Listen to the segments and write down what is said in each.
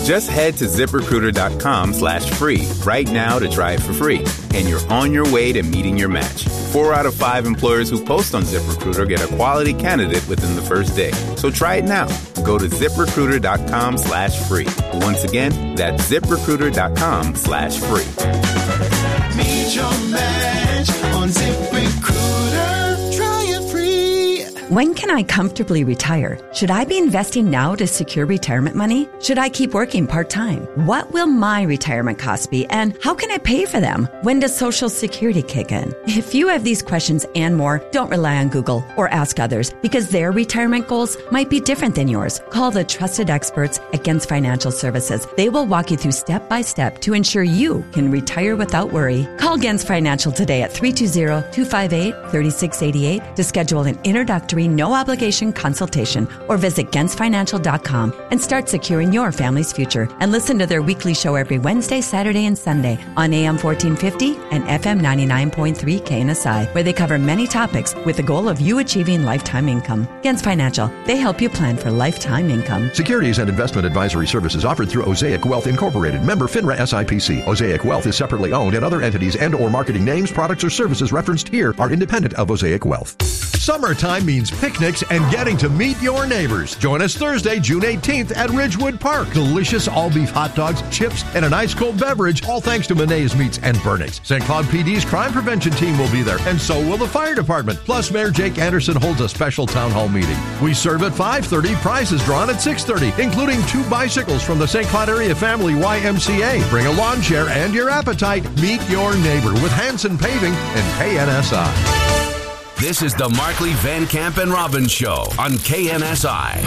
Just head to ZipRecruiter.com/free right now to try it for free. And you're on your way to meeting your match. 4 out of 5 employers who post on ZipRecruiter get a quality candidate within the first day. So try it now. Go to ZipRecruiter.com/free. Once again, that's ZipRecruiter.com/free. Meet your match on ZipRecruiter. Try it free. When can I comfortably retire? Should I be investing now to secure retirement money? Should I keep working part-time? What will my retirement costs be, and how can I pay for them? When does Social Security kick in? If you have these questions and more, don't rely on Google or ask others, because their retirement goals might be different than yours. Call the trusted experts at Gens Financial Services. They will walk you through step-by-step to ensure you can retire without worry. Call Gens Financial today at 320-258-3688 to schedule an introductory no-obligation consultation, or visit GensFinancial.com and start securing your family's future. And listen to their weekly show every Wednesday, Saturday, and Sunday on AM 1450 and FM 99.3 KNSI, where they cover many topics with the goal of you achieving lifetime income. Gens Financial, they help you plan for lifetime income. Securities and investment advisory services offered through Osaic Wealth Incorporated, member FINRA SIPC. Osaic Wealth is separately owned, and other entities and or marketing names, products, or services referenced here are independent of Osaic Wealth. Summertime means picnics and getting to meet your neighbors. Join us Thursday, June 18th at Ridgewood Park. Delicious all-beef hot dogs, chips, and an ice-cold beverage, all thanks to Monet's Meats and Burnix. St. Cloud PD's crime prevention team will be there, and so will the fire department. Plus, Mayor Jake Anderson holds a special town hall meeting. We serve at 5:30, prizes drawn at 6:30, including 2 bicycles from the St. Cloud Area Family YMCA. Bring a lawn chair and your appetite. Meet your neighbor with Hanson Paving and KNSI. This is the Markley, Van Camp, and Robbins Show on KNSI.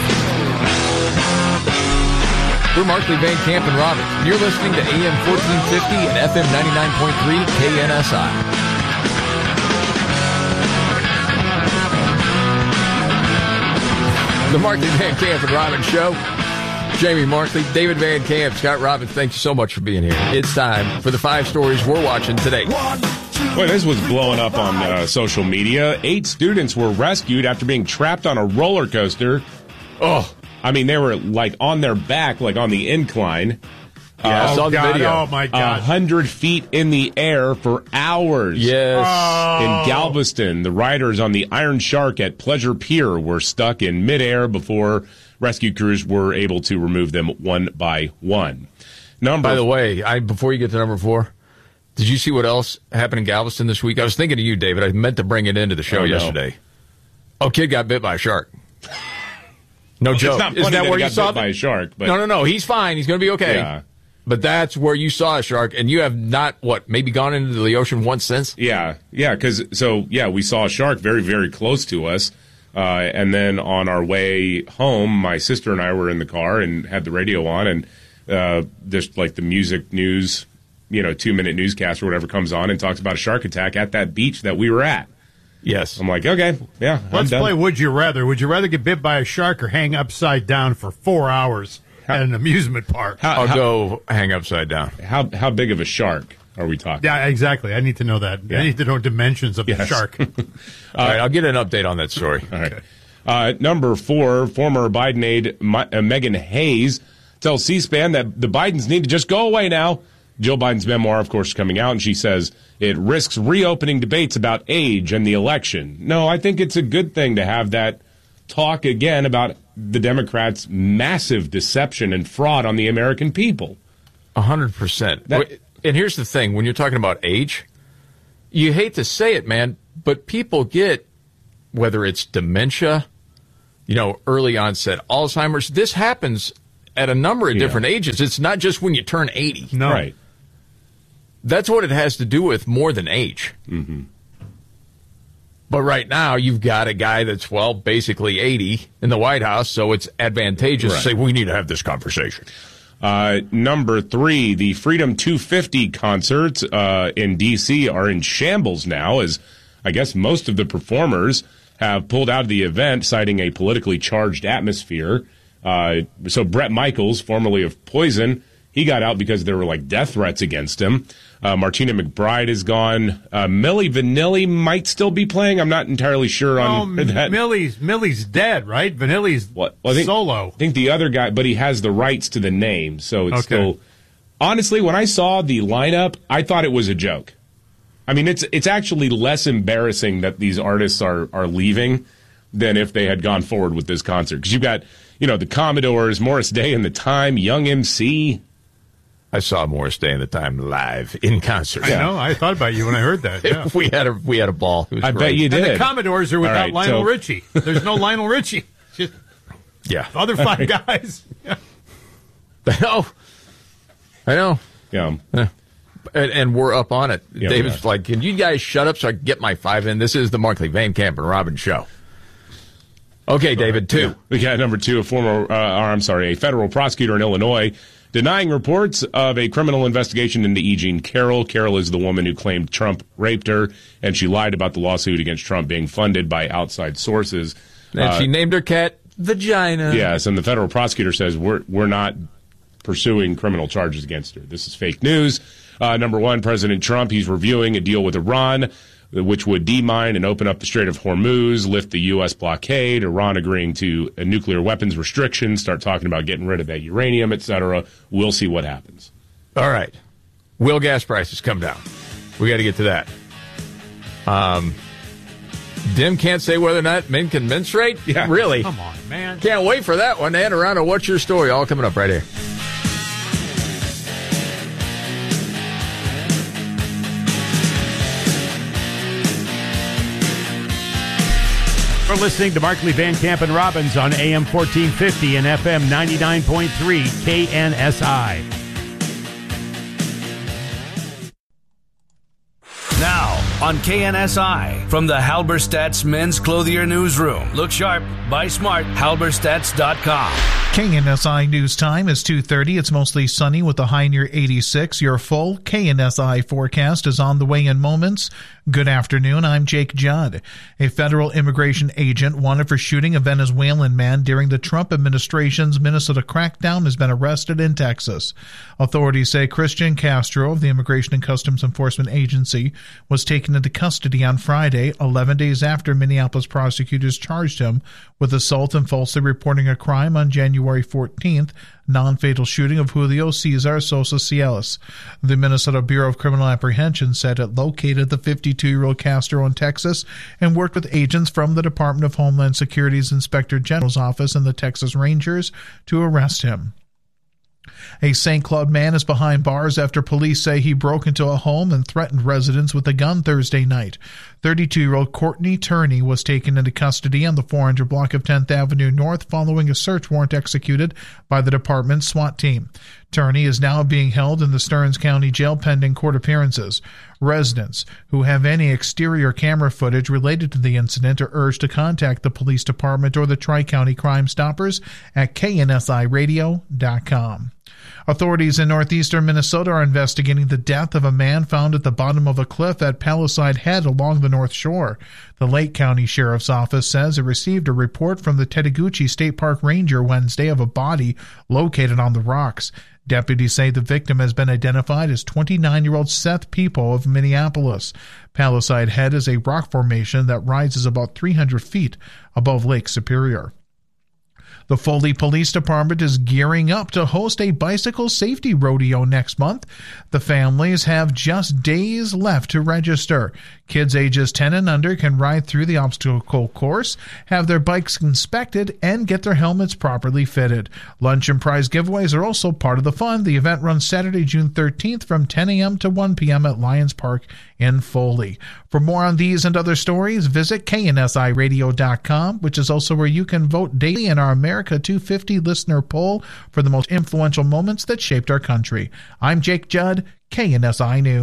We're Markley, Van Camp, and Robbins. You're listening to AM 1450 and FM 99.3 KNSI. The Markley, Van Camp, and Robbins Show. Jamie Markley, David Van Camp, Scott Robbins, thank you so much for being here. It's time for the 5 stories we're watching today. Well, this was blowing up on social media. 8 students were rescued after being trapped on a roller coaster. Oh, I mean, they were like on their back, like on the incline. Yeah, I saw the video. Oh, my God. 100 feet in the air for hours. Yes. In Galveston, the riders on the Iron Shark at Pleasure Pier were stuck in midair before rescue crews were able to remove them one by one. By the way, before you get to number 4, did you see what else happened in Galveston this week? I was thinking of you, David. I meant to bring it into the show yesterday. Oh, kid got bit by a shark. No joke. It's not funny Isn't that where you saw bit by a shark. But No. He's fine. He's going to be okay. Yeah. But that's where you saw a shark, and you have not, maybe gone into the ocean once since? Yeah, we saw a shark very, very close to us. And then on our way home, my sister and I were in the car and had the radio on, and just like the music news, 2-minute newscast or whatever comes on and talks about a shark attack at that beach that we were at. Yes. I'm like, okay, yeah. Let's play Would You Rather. Would you rather get bit by a shark or hang upside down for 4 hours at an amusement park? I'll go hang upside down. How big of a shark are we talking? Yeah, exactly. I need to know that. Yeah. I need to know dimensions of the shark. All right, I'll get an update on that story. All right. Number 4, former Biden aide Megan Hayes tells C-SPAN that the Bidens need to just go away now. Jill Biden's memoir, of course, is coming out, and she says it risks reopening debates about age and the election. No, I think it's a good thing to have that talk again about the Democrats' massive deception and fraud on the American people. 100%. And here's the thing. When you're talking about age, you hate to say it, man, but people get, whether it's dementia, early onset Alzheimer's, this happens at a number of different ages. It's not just when you turn 80. No. Right. That's what it has to do with more than age. Mm-hmm. But right now, you've got a guy that's, basically 80 in the White House, so it's advantageous to say, we need to have this conversation. Number 3, the Freedom 250 concerts in D.C. are in shambles now, as I guess most of the performers have pulled out of the event, citing a politically charged atmosphere. So Bret Michaels, formerly of Poison, He got out because there were like death threats against him. Martina McBride is gone. Milli Vanilli might still be playing. I'm not entirely sure on that. Millie's dead, right? Vanilli's solo. I think the other guy, but he has the rights to the name, so it's still. Honestly, when I saw the lineup, I thought it was a joke. I mean, it's actually less embarrassing that these artists are leaving than if they had gone forward with this concert. Because you've got, the Commodores, Morris Day and the Time, Young MC. I saw Morris Day and the Time live in concert. I know. I thought about you when I heard that. Yeah. we had a ball. It was I great. bet you did. And the Commodores are without Lionel Richie. There's no Lionel Richie. Just other five guys. Yeah. I know. Yeah. And we're up on it. Yeah, David's like, can you guys shut up so I can get my 5 in? This is the Markley, Van Camp, and Robbins show. Okay, David, 2. Yeah. We got number 2, a federal prosecutor in Illinois denying reports of a criminal investigation into E. Jean Carroll. Carroll is the woman who claimed Trump raped her, and she lied about the lawsuit against Trump being funded by outside sources. And she named her cat Vagina. Yes, and the federal prosecutor says we're not pursuing criminal charges against her. This is fake news. Number 1, President Trump, he's reviewing a deal with Iran, which would demine and open up the Strait of Hormuz, lift the U.S. blockade, Iran agreeing to a nuclear weapons restriction, start talking about getting rid of that uranium, etc. We'll see what happens. All right. Will gas prices come down? We got to get to that. Dim can't say whether or not men can menstruate? Yeah. Really? Come on, man. Can't wait for that one. And around What's Your Story? All coming up right here. You're listening to Markley, Van Camp, and Robbins on AM 1450 and FM 99.3 KNSI. Now, on KNSI, from the Halberstadt's Men's Clothier Newsroom. Look sharp, buy smart, halberstadts.com. KNSI News Time is 2:30. It's mostly sunny with a high near 86. Your full KNSI forecast is on the way in moments. Good afternoon. I'm Jake Judd. A federal immigration agent wanted for shooting a Venezuelan man during the Trump administration's Minnesota crackdown has been arrested in Texas. Authorities say Christian Castro of the Immigration and Customs Enforcement Agency was taken into custody on Friday, 11 days after Minneapolis prosecutors charged him with assault and falsely reporting a crime on January 14th, non-fatal shooting of Julio Cesar Sosa Cielos. The Minnesota Bureau of Criminal Apprehension said it located the 52-year-old Castro in Texas and worked with agents from the Department of Homeland Security's Inspector General's office and the Texas Rangers to arrest him. A St. Cloud man is behind bars after police say he broke into a home and threatened residents with a gun Thursday night. 32-year-old Courtney Turney was taken into custody on the 400 block of 10th Avenue North following a search warrant executed by the department's SWAT team. Turney is now being held in the Stearns County Jail pending court appearances. Residents who have any exterior camera footage related to the incident are urged to contact the police department or the Tri-County Crime Stoppers at KNSIRadio.com. Authorities in northeastern Minnesota are investigating the death of a man found at the bottom of a cliff at Palisade Head along the North Shore. The Lake County Sheriff's Office says it received a report from the Tetegucci State Park Ranger Wednesday of a body located on the rocks. Deputies say the victim has been identified as 29-year-old Seth Peepo of Minneapolis. Palisade Head is a rock formation that rises about 300 feet above Lake Superior. The Foley Police Department is gearing up to host a bicycle safety rodeo next month. The families have just days left to register. Kids ages 10 and under can ride through the obstacle course, have their bikes inspected, and get their helmets properly fitted. Lunch and prize giveaways are also part of the fun. The event runs Saturday, June 13th from 10 a.m. to 1 p.m. at Lions Park in Foley. For more on these and other stories, visit KNSIRadio.com, which is also where you can vote daily in our America 250 listener poll for the most influential moments that shaped our country. I'm Jake Judd, KNSI News.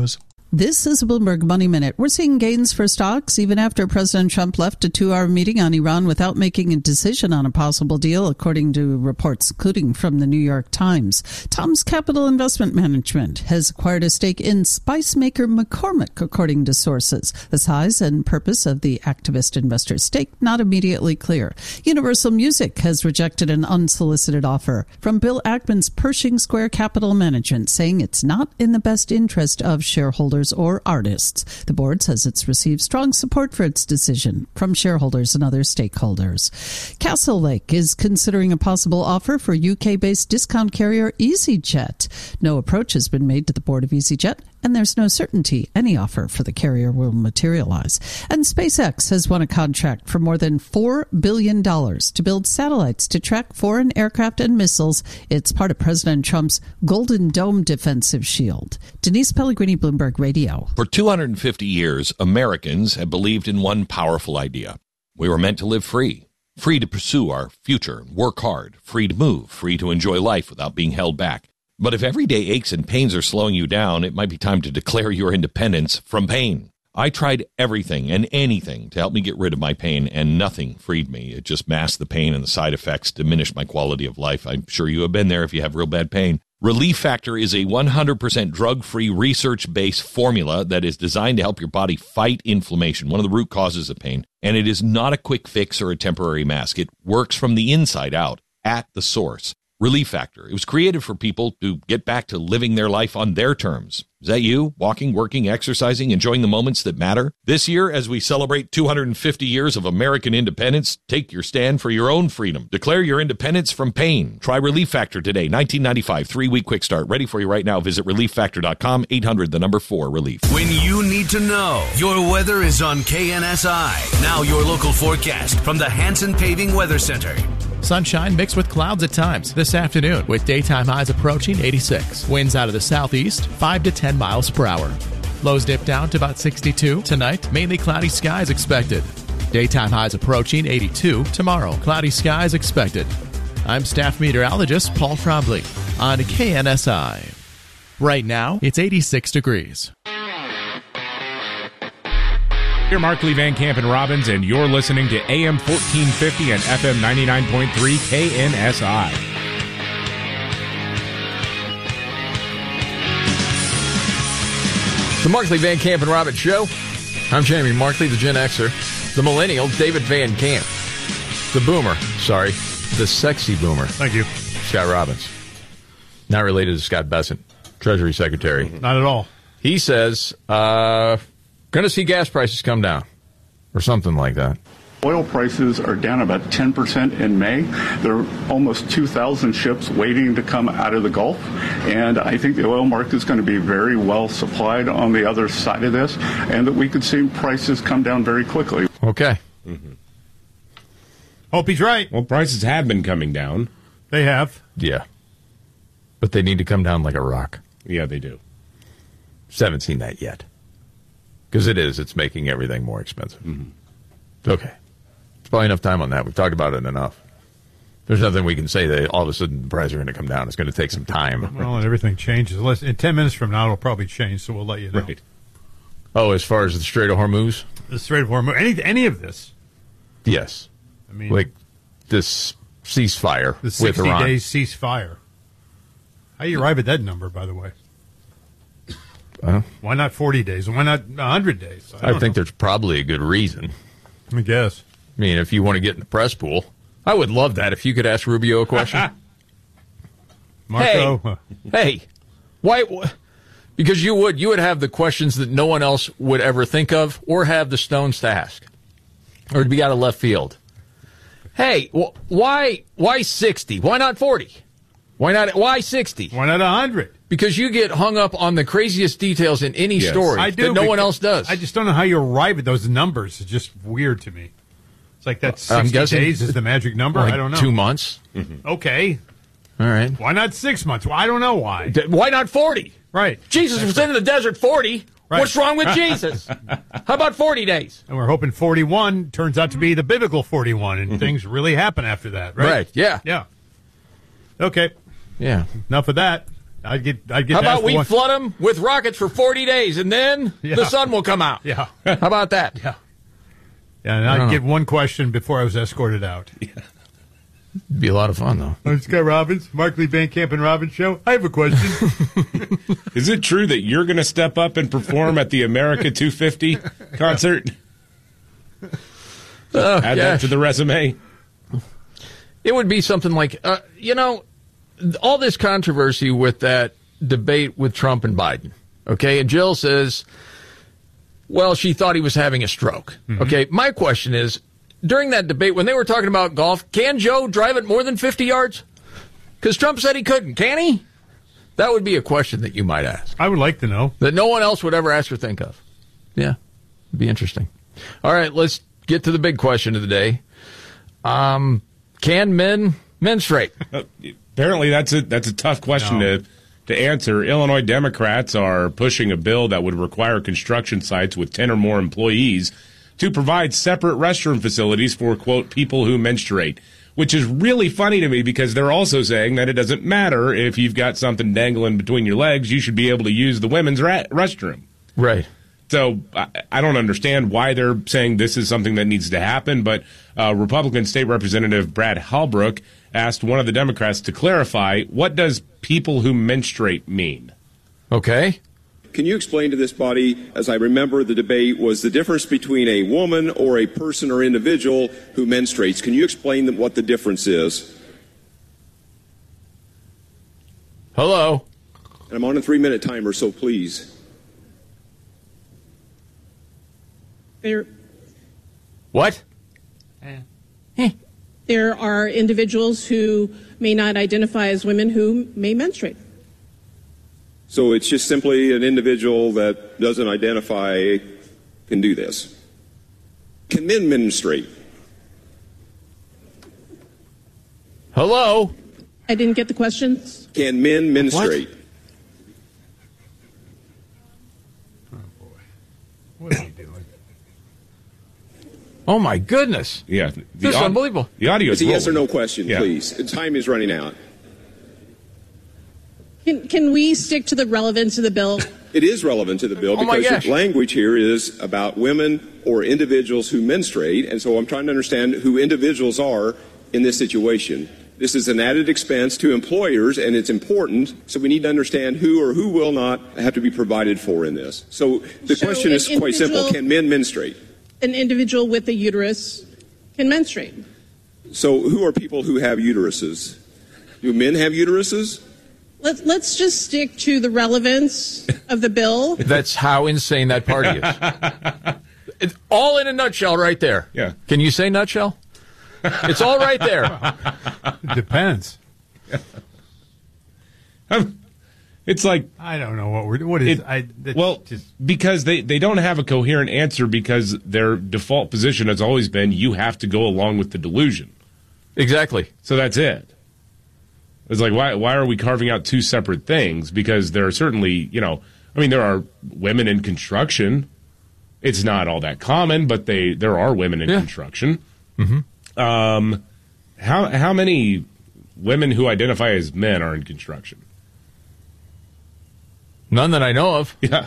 This is a Bloomberg Money Minute. We're seeing gains for stocks even after President Trump left a 2-hour meeting on Iran without making a decision on a possible deal, according to reports including from the New York Times. Tom's Capital Investment Management has acquired a stake in spice maker McCormick, according to sources. The size and purpose of the activist investor's stake not immediately clear. Universal Music has rejected an unsolicited offer from Bill Ackman's Pershing Square Capital Management, saying it's not in the best interest of shareholders or artists. The board says it's received strong support for its decision from shareholders and other stakeholders. Castle Lake is considering a possible offer for UK-based discount carrier EasyJet. No approach has been made to the board of EasyJet, and there's no certainty any offer for the carrier will materialize. And SpaceX has won a contract for more than $4 billion to build satellites to track foreign aircraft and missiles. It's part of President Trump's Golden Dome defensive shield. Denise Pellegrini, Bloomberg Radio. For 250 years, Americans have believed in one powerful idea. We were meant to live free. Free to pursue our future, work hard, free to move, free to enjoy life without being held back. But if everyday aches and pains are slowing you down, it might be time to declare your independence from pain. I tried everything and anything to help me get rid of my pain, and nothing freed me. It just masked the pain, and the side effects diminished my quality of life. I'm sure you have been there if you have real bad pain. Relief Factor is a 100% drug-free, research-based formula that is designed to help your body fight inflammation, one of the root causes of pain. And it is not a quick fix or a temporary mask. It works from the inside out, at the source. Relief Factor. It was created for people to get back to living their life on their terms. Is that you? Walking, working, exercising, enjoying the moments that matter? This year, as we celebrate 250 years of American independence, take your stand for your own freedom. Declare your independence from pain. Try Relief Factor today. 1995, 3-week quick start. Ready for you right now. Visit relieffactor.com, 800-4-RELIEF. When you need to know, your weather is on KNSI. Now your local forecast from the Hanson Paving Weather Center. Sunshine mixed with clouds at times this afternoon, with daytime highs approaching 86. Winds out of the southeast, 5 to 10 miles per hour. Lows dip down to about 62. Tonight, mainly cloudy skies expected. Daytime highs approaching 82. Tomorrow, cloudy skies expected. I'm staff meteorologist Paul Trombley on KNSI. Right now, it's 86 degrees. You're Mark Lee Van Camp and Robbins, and you're listening to AM 1450 and FM 99.3 KNSI. The Mark Lee Van Camp and Robbins Show. I'm Jamie Markley, the Gen Xer. The Millennial, David Van Camp. The Boomer, the sexy Boomer. Thank you. Scott Robbins. Not related to Scott Bessent, Treasury Secretary. Not at all. He says, going to see gas prices come down, or something like that. Oil prices are down about 10% in May. There are almost 2,000 ships waiting to come out of the Gulf, and I think the oil market is going to be very well supplied on the other side of this, and that we could see prices come down very quickly. Okay. Mm-hmm. Hope he's right. Well, prices have been coming down. They have. Yeah. But they need to come down like a rock. Yeah, they do. Just haven't seen that yet. Because it's making everything more expensive. Mm-hmm. Okay. It's probably enough time on that. We've talked about it enough. There's nothing we can say that all of a sudden the prices are going to come down. It's going to take some time. Well, and everything changes. In 10 minutes from now, it'll probably change, so we'll let you know. Right. Oh, as far as the Strait of Hormuz? The Strait of Hormuz. Any of this? Yes. I mean, like this ceasefire the with Iran. 60-day ceasefire. How do you arrive at that number, by the way? Why not 40 days? Why not 100 days? I think there's probably a good reason. I guess. I mean, if you want to get in the press pool, I would love that if you could ask Rubio a question. Marco. Hey, why? Because you would have the questions that no one else would ever think of or have the stones to ask, or to be out of left field. Hey, why 60? Why not 40? Why 60? Why not 100? Because you get hung up on the craziest details in any story that no one else does. I just don't know how you arrive at those numbers. It's just weird to me. It's like that 60 days is the magic number? Like I don't know. 2 months? Mm-hmm. Okay. All right. Why not 6 months? Well, I don't know why. Why not 40? Right. Jesus was in the desert 40. Right. What's wrong with Jesus? How about 40 days? And we're hoping 41 turns out to be the biblical 41, and things really happen after that, right? Right, yeah. Yeah. Okay. Yeah. Enough of that. I'd get. How about we flood them with rockets for 40 days, and then the sun will come out? Yeah. How about that? Yeah. Yeah, and I'd get one question before I was escorted out. Yeah. It'd be a lot of fun, though. I'm Scott Robbins, Markley Van Camp and Robbins Show. I have a question. Is it true that you're going to step up and perform at the America 250 concert? Add that to the resume. It would be something like, all this controversy with that debate with Trump and Biden. Okay, and Jill says, well, she thought he was having a stroke. Mm-hmm. Okay, my question is, during that debate, when they were talking about golf, can Joe drive it more than 50 yards? Because Trump said he couldn't. Can he? That would be a question that you might ask. I would like to know. That no one else would ever ask or think of. Yeah, it'd be interesting. All right, let's get to the big question of the day. Can men menstruate? Apparently, that's a tough question to answer. Illinois Democrats are pushing a bill that would require construction sites with 10 or more employees to provide separate restroom facilities for, quote, people who menstruate, which is really funny to me because they're also saying that it doesn't matter if you've got something dangling between your legs, you should be able to use the women's restroom. Right. So I don't understand why they're saying this is something that needs to happen, but Republican State Representative Brad Halbrook asked one of the Democrats to clarify, what does people who menstruate mean? Okay. Can you explain to this body, as I remember the debate, was the difference between a woman or a person or individual who menstruates? Can you explain what the difference is? Hello? And I'm on a 3-minute timer, so please. What? There are individuals who may not identify as women who may menstruate. So it's just simply an individual that doesn't identify can do this. Can men menstruate? Hello? I didn't get the questions. Can men menstruate? What are you doing? Oh, my goodness. Yeah. This is unbelievable. The audio is It's a yes or no question, Yeah. please. The time is running out. Can we stick to the relevance of the bill? It is relevant to the bill because the language here is about women or individuals who menstruate, and so I'm trying to understand who individuals are in this situation. This is an added expense to employers, and it's important, so we need to understand who or who will not have to be provided for in this. So the question is quite simple. Can men menstruate? An individual with a uterus can menstruate. So who are people who have uteruses? Do men have uteruses? Let's just stick to the relevance of the bill. That's how insane that party is. It's all in a nutshell right there. Yeah. Can you say nutshell? It's all right there. It depends. It's like I don't know what is. Because they don't have a coherent answer because their default position has always been you have to go along with the delusion. Exactly. So that's it. It's like why are we carving out two separate things? Because there are certainly there are women in construction. It's not all that common, but there are women in construction. Mm-hmm. How many women who identify as men are in construction? None that I know of. Yeah.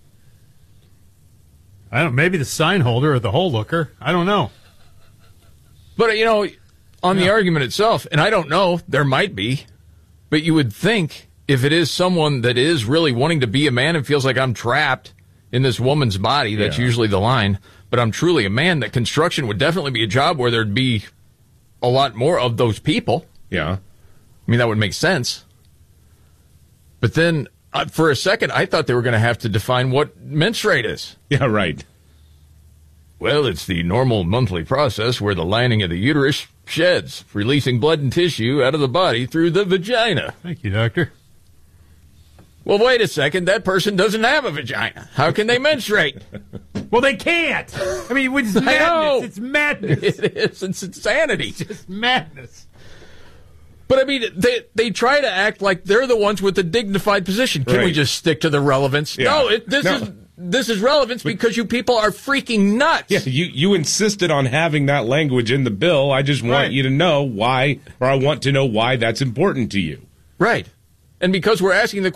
I don't. Maybe the sign holder or the hole looker. I don't know. But on the argument itself, and I don't know, there might be, but you would think if it is someone that is really wanting to be a man and feels like I'm trapped in this woman's body, that's usually the line, but I'm truly a man, that construction would definitely be a job where there'd be a lot more of those people. Yeah. I mean, that would make sense. But then, for a second, I thought they were going to have to define what menstruate is. Yeah, right. Well, it's the normal monthly process where the lining of the uterus sheds, releasing blood and tissue out of the body through the vagina. Thank you, doctor. Well, wait a second. That person doesn't have a vagina. How can they menstruate? Well, they can't. I mean, it's madness. It's madness. It is. It's insanity. It's just madness. But, I mean, they try to act like they're the ones with the dignified position. Can we just stick to the relevance? Yeah. No, this is relevance because you people are freaking nuts. Yeah, you insisted on having that language in the bill. I just want you to know why, or I want to know why that's important to you. Right. And because we're asking the